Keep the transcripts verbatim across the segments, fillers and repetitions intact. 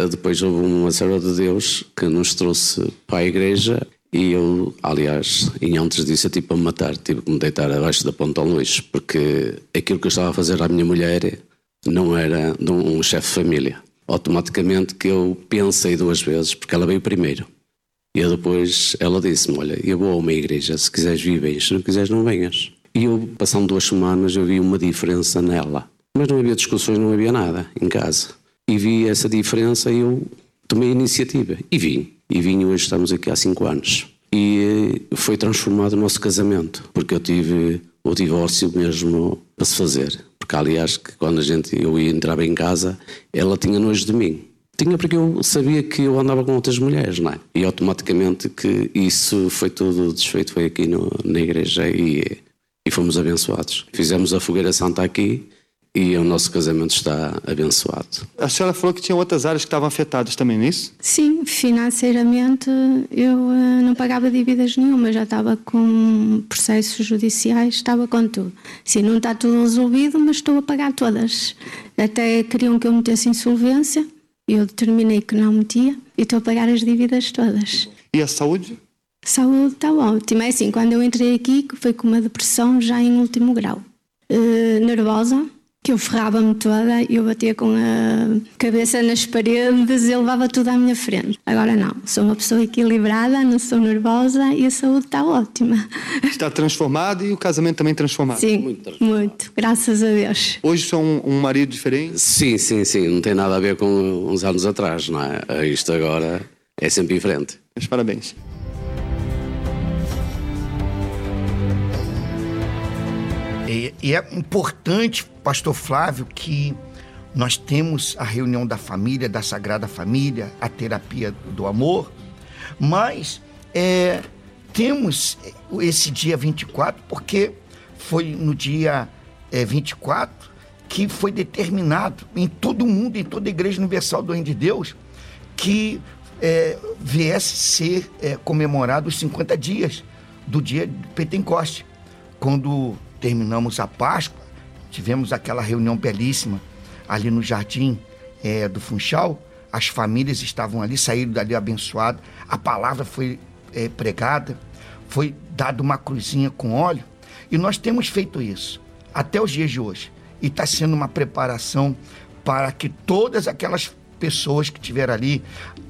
depois houve uma serva de Deus que nos trouxe para a igreja e eu, aliás, em antes disso eu tive para me matar, tive que me deitar abaixo da ponta ao lixo, porque aquilo que eu estava a fazer à minha mulher não era de um chefe de família. Automaticamente que eu pensei duas vezes, porque ela veio primeiro. E eu depois ela disse-me, olha, eu vou a uma igreja, se quiseres vir bem, se não quiseres não venhas. E eu, passando duas semanas, eu vi uma diferença nela. Mas não havia discussões, não havia nada em casa. E vi essa diferença e eu tomei a iniciativa. E vim. E vim e hoje estamos aqui há cinco anos. E foi transformado o nosso casamento, porque eu tive o divórcio mesmo para se fazer. Porque aliás, que quando a gente, eu ia entrar em casa, ela tinha nojo de mim. Tinha porque eu sabia que eu andava com outras mulheres, não é? E automaticamente que isso foi tudo desfeito, foi aqui no, na igreja e, e fomos abençoados. Fizemos a fogueira santa aqui e o nosso casamento está abençoado. A senhora falou que tinha outras áreas que estavam afetadas também, não é isso? Sim, financeiramente eu uh, não pagava dívidas nenhuma, já estava com processos judiciais, estava com tudo. Sim, não está tudo resolvido, mas estou a pagar todas. Até queriam que eu metesse insolvência. Eu determinei que não metia e estou a pagar as dívidas todas. E a saúde? Saúde está ótima. É assim, quando eu entrei aqui, foi com uma depressão já em último grau. Uh, nervosa, que eu ferrava-me toda, eu batia com a cabeça nas paredes e levava tudo à minha frente. Agora não, sou uma pessoa equilibrada, não sou nervosa e a saúde está ótima. Está transformado e o casamento também transformado? Sim, muito, muito, graças a Deus. Hoje são um, um marido diferente? Sim, sim, sim, não tem nada a ver com uns anos atrás, não é? Isto agora é sempre diferente. Mas parabéns. E é importante, pastor Flávio, que nós temos a reunião da família, da Sagrada Família, a terapia do amor, mas é, temos esse dia vinte e quatro, porque foi no dia é, vinte e quatro que foi determinado em todo o mundo, em toda a Igreja Universal do Reino de Deus, que é, viesse ser é, comemorado os cinquenta dias do dia de Pentecoste, quando terminamos a Páscoa, tivemos aquela reunião belíssima ali no jardim é, do Funchal, as famílias estavam ali, saíram dali abençoadas, a palavra foi é, pregada, foi dada uma cruzinha com óleo, e nós temos feito isso até os dias de hoje, e está sendo uma preparação para que todas aquelas pessoas que estiveram ali,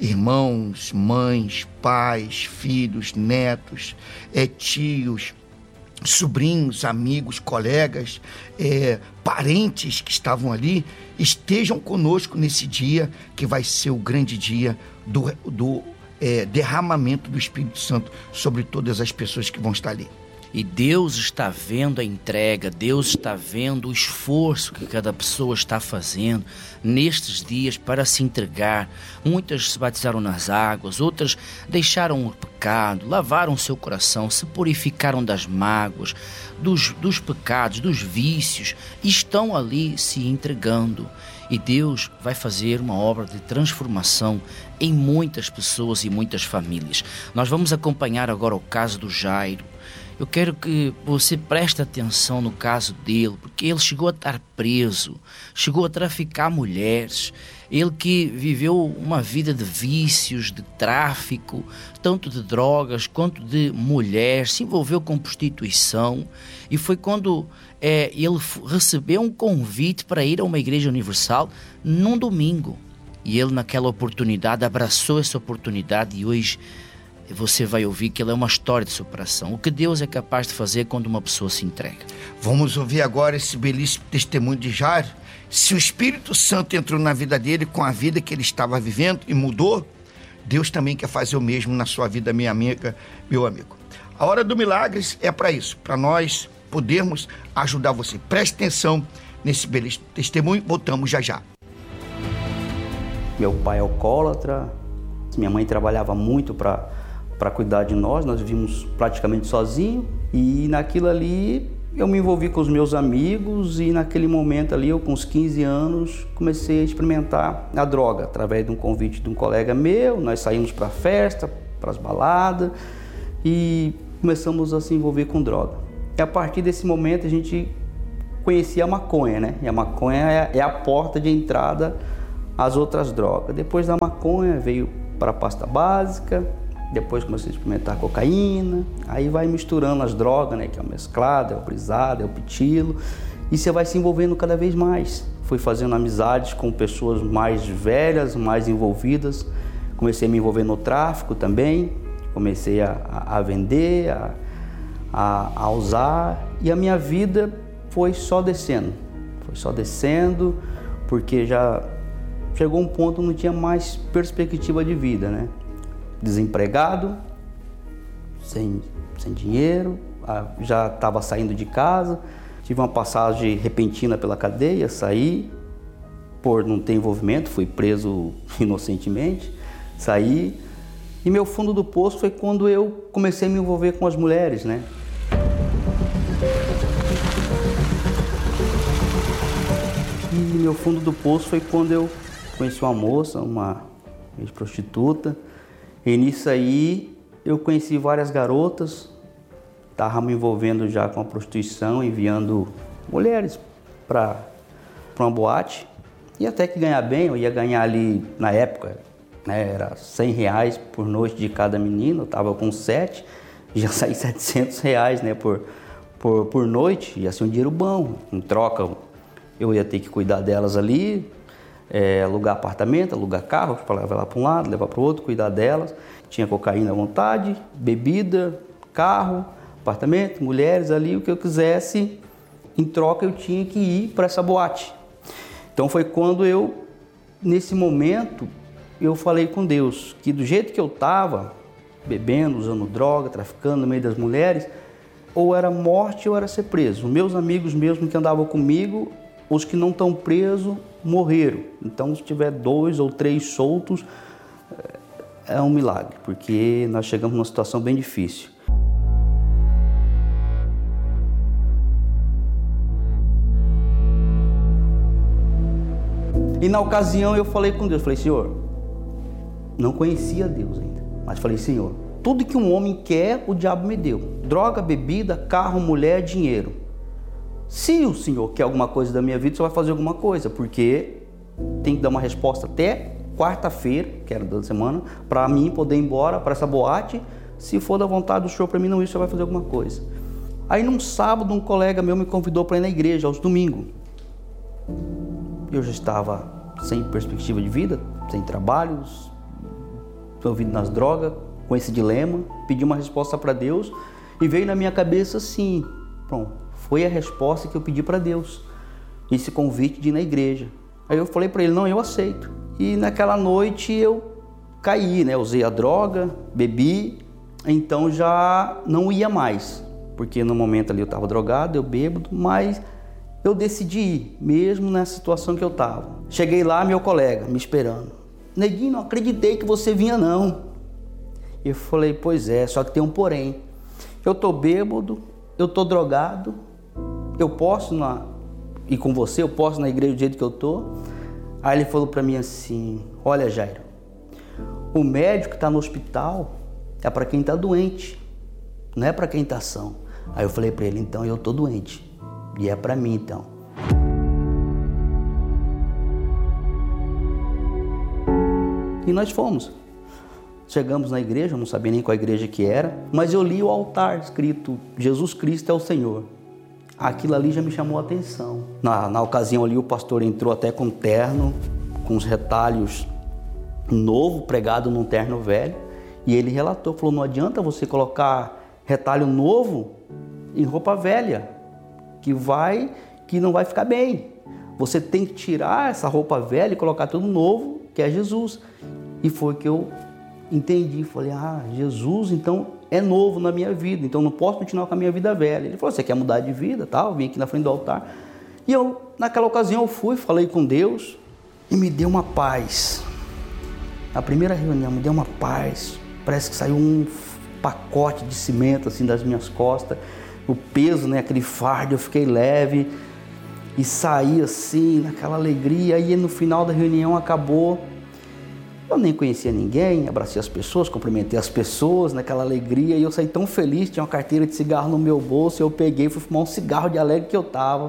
irmãos, mães, pais, filhos, netos, é, tios, sobrinhos, amigos, colegas, é, parentes que estavam ali, estejam conosco nesse dia, que vai ser o grande dia do, do é, derramamento do Espírito Santo sobre todas as pessoas que vão estar ali. E Deus está vendo a entrega, Deus está vendo o esforço que cada pessoa está fazendo nestes dias para se entregar. Muitas se batizaram nas águas, outras deixaram o pecado, lavaram seu coração, se purificaram das mágoas, dos, dos pecados, dos vícios, e estão ali se entregando. E Deus vai fazer uma obra de transformação em muitas pessoas e muitas famílias. Nós vamos acompanhar agora o caso do Jairo. Eu quero que você preste atenção no caso dele, porque ele chegou a estar preso, chegou a traficar mulheres, ele que viveu uma vida de vícios, de tráfico, tanto de drogas quanto de mulheres, se envolveu com prostituição, e foi quando é, ele recebeu um convite para ir a uma igreja universal num domingo, e ele naquela oportunidade abraçou essa oportunidade, e hoje você vai ouvir que ela é uma história de superação. O que Deus é capaz de fazer quando uma pessoa se entrega. Vamos ouvir agora esse belíssimo testemunho de Jairo. Se o Espírito Santo entrou na vida dele com a vida que ele estava vivendo e mudou, Deus também quer fazer o mesmo na sua vida, minha amiga, meu amigo. A hora do milagres é para isso, para nós podermos ajudar você. Preste atenção nesse belíssimo testemunho, voltamos já já. Meu pai é alcoólatra, minha mãe trabalhava muito para para cuidar de nós, nós vivíamos praticamente sozinhos, e naquilo ali eu me envolvi com os meus amigos, e naquele momento ali, eu com uns quinze anos, comecei a experimentar a droga, através de um convite de um colega meu. Nós saímos para festa, para as baladas, e começamos a se envolver com droga. E a partir desse momento a gente conhecia a maconha, né? E a maconha é a porta de entrada as outras drogas. Depois da maconha veio para a pasta básica, depois comecei a experimentar cocaína, aí vai misturando as drogas, né, que é o mesclado, é o brisado, é o pitilo, e você vai se envolvendo cada vez mais. Fui fazendo amizades com pessoas mais velhas, mais envolvidas, comecei a me envolver no tráfico também, comecei a, a, a vender, a, a, a usar, e a minha vida foi só descendo, foi só descendo, porque já chegou um ponto que não tinha mais perspectiva de vida, né? Desempregado, sem, sem dinheiro, já estava saindo de casa, tive uma passagem repentina pela cadeia, saí por não ter envolvimento, fui preso inocentemente, saí, e meu fundo do poço foi quando eu comecei a me envolver com as mulheres, né? E meu fundo do poço foi quando eu conheci uma moça, uma ex-prostituta, e nisso aí eu conheci várias garotas, estava me envolvendo já com a prostituição, enviando mulheres para uma boate, e até que ganhar bem, eu ia ganhar ali, na época, né, era cem reais por noite de cada menino, eu estava com sete, já saí setecentos reais, né, por, por, por noite, ia ser um dinheiro bom, em troca eu ia ter que cuidar delas ali, é, alugar apartamento, alugar carro, para levar lá para um lado, levar para o outro, cuidar delas. Tinha cocaína à vontade, bebida, carro, apartamento, mulheres ali, o que eu quisesse. Em troca eu tinha que ir para essa boate. Então foi quando eu, nesse momento, eu falei com Deus que do jeito que eu estava, bebendo, usando droga, traficando no meio das mulheres, ou era morte ou era ser preso. Meus amigos mesmo que andavam comigo, os que não estão presos, morreram. Então, se tiver dois ou três soltos, é um milagre, porque nós chegamos numa situação bem difícil. E na ocasião eu falei com Deus, falei, Senhor, não conhecia Deus ainda, mas falei, Senhor, tudo que um homem quer, o diabo me deu. Droga, bebida, carro, mulher, dinheiro. Se o Senhor quer alguma coisa da minha vida, você vai fazer alguma coisa, porque tem que dar uma resposta até quarta-feira, que era da semana, para mim poder ir embora para essa boate. Se for da vontade do Senhor para mim não ir, você vai fazer alguma coisa. Aí num sábado, um colega meu me convidou para ir na igreja, aos domingos. Eu já estava sem perspectiva de vida, sem trabalho, envolvido nas drogas, com esse dilema, pedi uma resposta para Deus e veio na minha cabeça assim, pronto. Foi a resposta que eu pedi para Deus, esse convite de ir na igreja. Aí eu falei para ele, não, eu aceito. E naquela noite eu caí, né? Usei a droga, bebi, então já não ia mais. Porque no momento ali eu estava drogado, eu bêbado, mas eu decidi ir, mesmo nessa situação que eu estava. Cheguei lá, meu colega me esperando. Neguinho, não acreditei que você vinha não. Eu falei, pois é, só que tem um porém. Eu tô bêbado, eu tô drogado, eu posso na, ir com você, eu posso ir na igreja do jeito que eu tô. Aí ele falou para mim assim, olha Jairo, o médico que está no hospital é para quem está doente, não é para quem está são. Aí eu falei para ele, então eu tô doente, e é para mim então. E nós fomos. Chegamos na igreja, eu não sabia nem qual igreja que era, mas eu li o altar escrito, Jesus Cristo é o Senhor. Aquilo ali já me chamou a atenção. Na, na ocasião ali o pastor entrou até com terno, com os retalhos novo, pregado num terno velho, e ele relatou, falou, não adianta você colocar retalho novo em roupa velha, que, vai, que não vai ficar bem. Você tem que tirar essa roupa velha e colocar tudo novo, que é Jesus. E foi que eu entendi, falei, ah, Jesus então é novo na minha vida, então não posso continuar com a minha vida velha. Ele falou, você quer mudar de vida, tal? Vim aqui na frente do altar. E eu, naquela ocasião, eu fui, falei com Deus e me deu uma paz. Na primeira reunião, me deu uma paz. Parece que saiu um pacote de cimento assim das minhas costas. O peso, né, aquele fardo, eu fiquei leve e saí assim, naquela alegria. E no final da reunião acabou. Eu nem conhecia ninguém, abracei as pessoas, cumprimentei as pessoas naquela alegria e eu saí tão feliz, tinha uma carteira de cigarro no meu bolso, eu peguei e fui fumar um cigarro de alegre que eu tava,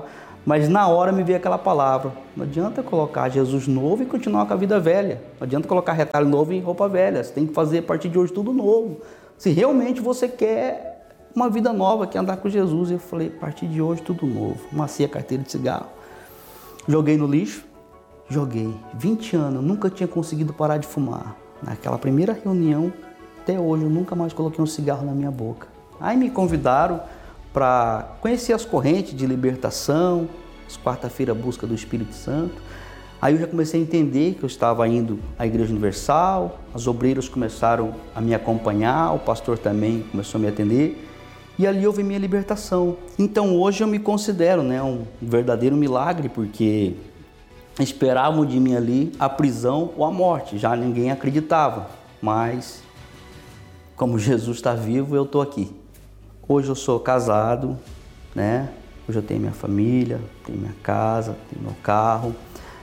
Mas na hora me veio aquela palavra: não adianta colocar Jesus novo e continuar com a vida velha. Não adianta colocar retalho novo em roupa velha. Você tem que fazer a partir de hoje tudo novo. Se realmente você quer uma vida nova, quer andar com Jesus. Eu falei: a partir de hoje tudo novo. Amassei a carteira de cigarro, joguei no lixo, joguei. vinte anos, nunca tinha conseguido parar de fumar. Naquela primeira reunião, até hoje, eu nunca mais coloquei um cigarro na minha boca. Aí me convidaram para conhecer as correntes de libertação, as quarta-feira busca do Espírito Santo. Aí eu já comecei a entender que eu estava indo à Igreja Universal, as obreiras começaram a me acompanhar, o pastor também começou a me atender, e ali houve minha libertação. Então hoje eu me considero, né, um verdadeiro milagre, porque esperavam de mim ali a prisão ou a morte, já ninguém acreditava, mas como Jesus está vivo, eu estou aqui. Hoje eu sou casado, né? Hoje eu tenho minha família, tenho minha casa, tenho meu carro.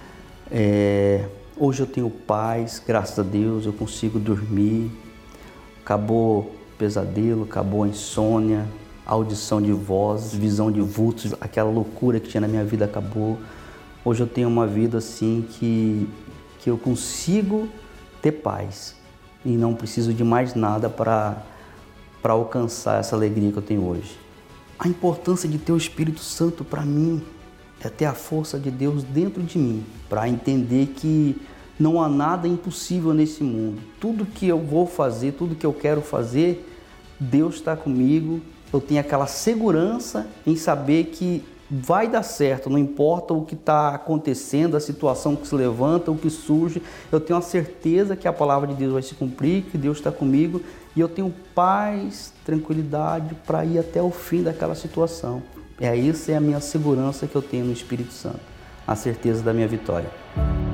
É... Hoje eu tenho paz, graças a Deus, eu consigo dormir. Acabou o pesadelo, acabou a insônia, a audição de voz, visão de vultos, aquela loucura que tinha na minha vida acabou. Hoje eu tenho uma vida assim que, que eu consigo ter paz e não preciso de mais nada para para alcançar essa alegria que eu tenho hoje. A importância de ter o Espírito Santo para mim é ter a força de Deus dentro de mim, para entender que não há nada impossível nesse mundo. Tudo que eu vou fazer, tudo que eu quero fazer, Deus está comigo. Eu tenho aquela segurança em saber que vai dar certo, não importa o que está acontecendo, a situação que se levanta, o que surge, eu tenho a certeza que a palavra de Deus vai se cumprir, que Deus está comigo e eu tenho paz, tranquilidade para ir até o fim daquela situação. É isso, é a minha segurança que eu tenho no Espírito Santo, a certeza da minha vitória.